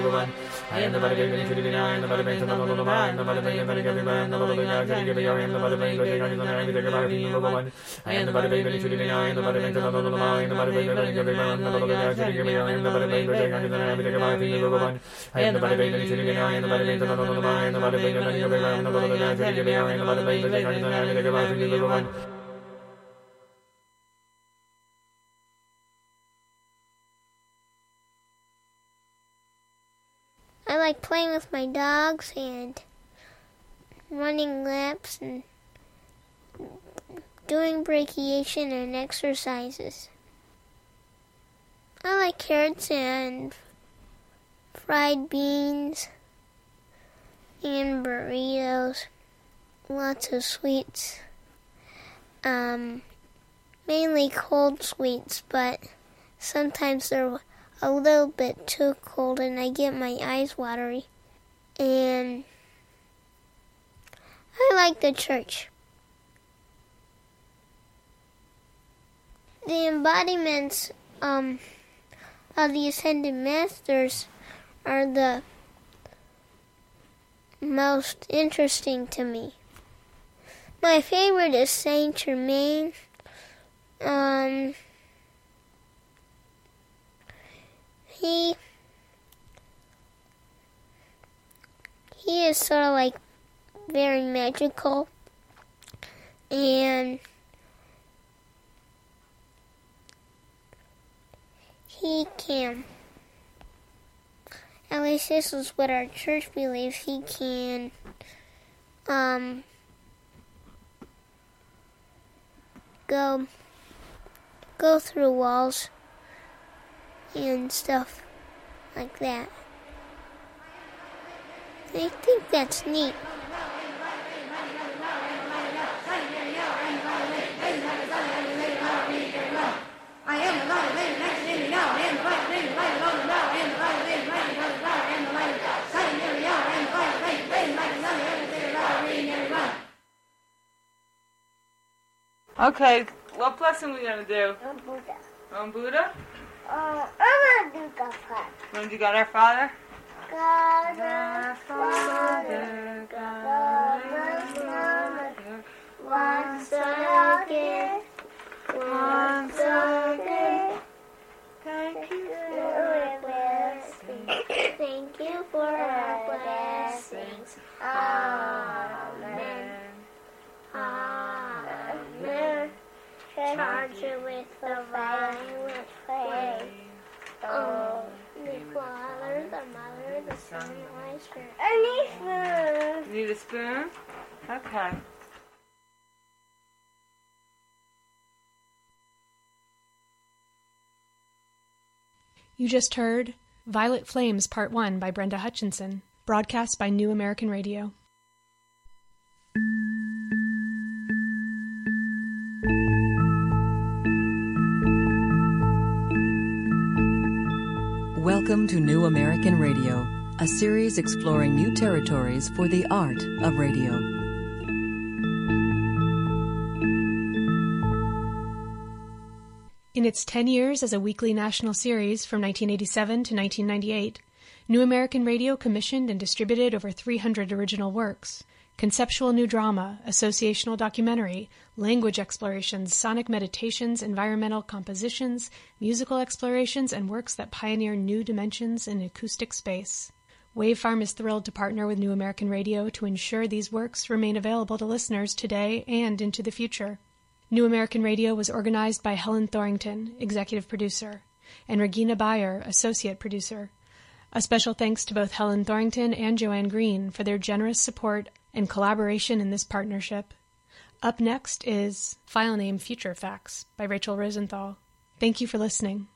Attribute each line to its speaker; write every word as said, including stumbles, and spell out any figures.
Speaker 1: I am the body baby to the I am the body baby to the little man, the body baby to the man, the little guy to give you, I am the body baby to the I am the body baby to the one. I am the body baby to the I am the body baby to the little man, the body baby to give you, I am the little guy to give you, I am the body baby to the I am the body baby to the one. I am the body baby to the I am the body baby to the little man, the body baby to give you, I am the little guy to give you, I am the body baby to the I am the body baby to the one.
Speaker 2: I like playing with my dogs and running laps and doing brachiation and exercises. I like carrots and fried beans and burritos, lots of sweets, um, mainly cold sweets, but sometimes they're a little bit too cold and I get my eyes watery. And I like the church. The embodiments um, of the Ascended Masters are the most interesting to me. My favorite is Saint Germain. Um... He he is sort of like very magical, and he can, at least this is what our church believes, he can um go go through walls and stuff like that. I think that's neat.
Speaker 3: Okay, what blessing are we going to do?
Speaker 2: On Buddha.
Speaker 3: On Buddha?
Speaker 2: Uh, I'm going to do God Father.
Speaker 3: You want to do God our Father?
Speaker 2: God our Father, God our Mother, once again, once again, thank you for our blessings. Thank you for our blessings. Amen. Amen. Charge you with the violet flame. Oh, the Father, the Mother, the Son, and the Holy Spirit. I need spoon.
Speaker 3: You need a spoon? Okay.
Speaker 4: You just heard Violet Flames Part one by Brenda Hutchinson, broadcast by New American Radio.
Speaker 5: Welcome to New American Radio, a series exploring new territories for the art of radio.
Speaker 4: In its ten years as a weekly national series from nineteen eighty-seven to nineteen ninety-eight, New American Radio commissioned and distributed over three hundred original works. Conceptual new drama, associational documentary, language explorations, sonic meditations, environmental compositions, musical explorations, and works that pioneer new dimensions in acoustic space. Wavefarm is thrilled to partner with New American Radio to ensure these works remain available to listeners today and into the future. New American Radio was organized by Helen Thorington, executive producer, and Regina Bayer, associate producer. A special thanks to both Helen Thorington and Joanne Green for their generous support and collaboration in this partnership. Up next is File Name Future Facts by Rachel Rosenthal. Thank you for listening.